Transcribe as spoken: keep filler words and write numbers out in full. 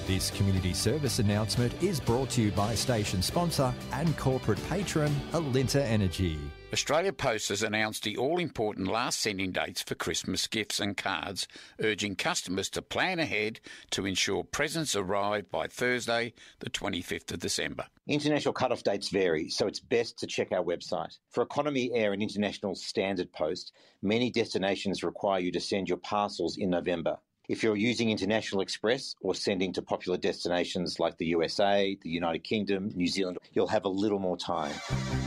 This community service announcement is brought to you by station sponsor and corporate patron Alinta Energy. Australia Post has announced the all-important last sending dates for Christmas gifts and cards, urging customers to plan ahead to ensure presents arrive by Thursday, the twenty-fifth of December. International cut-off dates vary, so it's best to check our website. For Economy, Air and International Standard Post, many destinations require you to send your parcels in November. If you're using International Express or sending to popular destinations like the U S A, the United Kingdom, New Zealand, you'll have a little more time.